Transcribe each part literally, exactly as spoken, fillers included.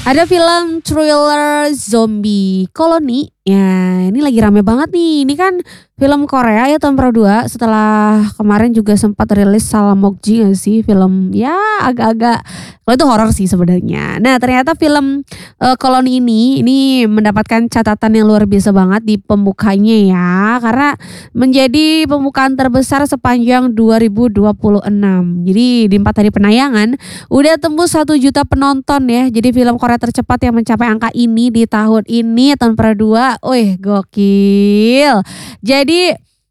Ada film thriller zombie koloni. Ya, ini lagi rame banget nih. Ini kan film Korea ya tahun dua setelah kemarin juga sempat rilis Salamokji gak sih? Film ya agak-agak kalau itu horor sih sebenarnya. Nah, ternyata film uh, koloni ini ini mendapatkan catatan yang luar biasa banget di pembukanya ya. Karena menjadi pembukaan terbesar sepanjang dua ribu dua puluh enam. Jadi di empat hari penayangan udah tembus satu juta penonton ya. Jadi film Korea tercepat yang mencapai angka ini di tahun ini tahun dua. Wih, gokil. Jadi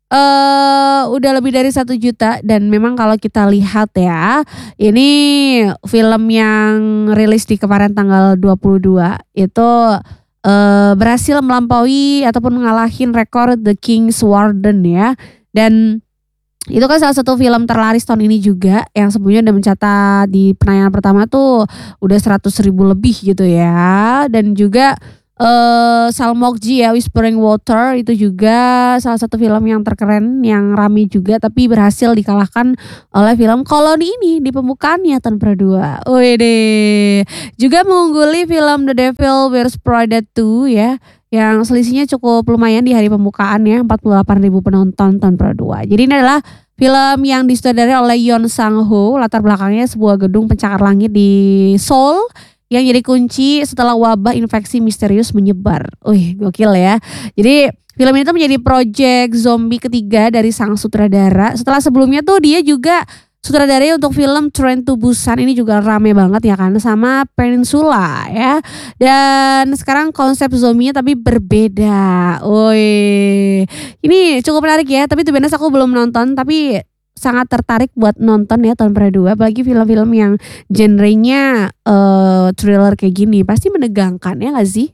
eh udah lebih dari satu juta dan memang kalau kita lihat ya, ini film yang rilis di kemarin tanggal dua puluh dua itu eh berhasil melampaui ataupun ngalahin rekor The King's Warden ya. Dan itu kan salah satu film terlaris tahun ini juga yang sebelumnya udah mencatat di penayangan pertama tuh udah seratus ribu lebih gitu ya. Dan juga Uh, Salmokji ya, Whispering Water itu juga salah satu film yang terkeren yang rame juga tapi berhasil dikalahkan oleh film Koloni ini di pembukaannya tahun dua. Wede. Juga mengungguli film The Devil Wears Prada dua ya yang selisihnya cukup lumayan di hari pembukaannya empat puluh delapan ribu penonton tahun dua. Jadi ini adalah film yang disutradarai oleh Yeon Sang Ho, latar belakangnya sebuah gedung pencakar langit di Seoul yang jadi kunci setelah wabah infeksi misterius menyebar. Wih, gokil ya. Jadi film ini tuh menjadi proyek zombie ketiga dari sang sutradara. Setelah sebelumnya tuh dia juga sutradaranya untuk film Train to Busan, ini juga rame banget ya kan, sama Peninsula ya. Dan sekarang konsep zombinya tapi berbeda. Wih, ini cukup menarik ya. Tapi tuh benar aku belum nonton tapi sangat tertarik buat nonton ya tahun dua. Apalagi film-film yang genrenya uh, thriller kayak gini pasti menegangkan ya gak sih?